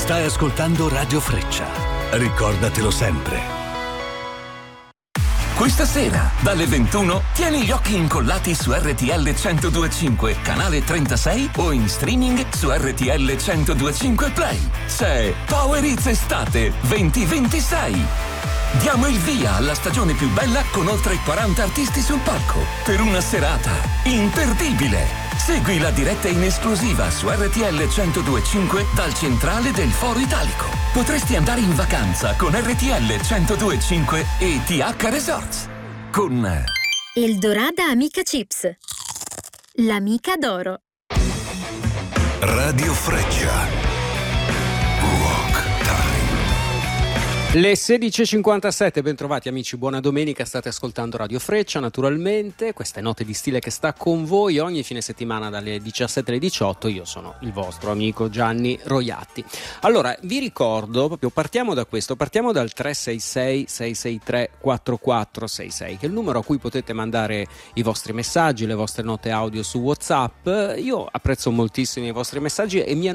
Stai ascoltando Radio Freccia. Ricordatelo sempre. Questa sera, dalle 21, tieni gli occhi incollati su RTL 102.5, canale 36 o in streaming su RTL 102.5 Play. C'è Power Hits Estate 2026. Diamo il via alla stagione più bella con oltre 40 artisti sul palco per una serata imperdibile. Segui la diretta in esclusiva su RTL 102.5 dal centrale del Foro Italico. Potresti andare in vacanza con RTL 102.5 e TH Resorts. Con Eldorada Amica Chips, l'amica d'oro. Radio Freccia. Le 16.57, bentrovati amici, buona domenica, state ascoltando Radio Freccia naturalmente, queste note di stile che sta con voi ogni fine settimana dalle 17 alle 18, io sono il vostro amico Gianni Roiatti. Allora, vi ricordo, proprio partiamo da questo, partiamo dal 366-663-4466, che è il numero a cui potete mandare i vostri messaggi, le vostre note audio su WhatsApp. Io apprezzo moltissimo i vostri messaggi e mi